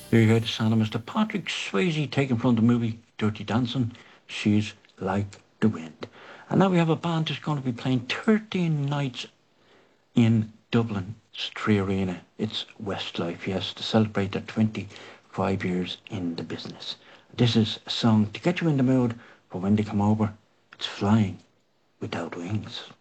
There you heard the sound of Mr. Patrick Swayze taken from the movie Dirty Dancing. She's like the wind. And now we have a band that's going to be playing 13 nights in Dublin Street Arena. It's Westlife, yes, to celebrate their 25 years in the business. This is a song to get you in the mood for when they come over. It's Flying Without Wings.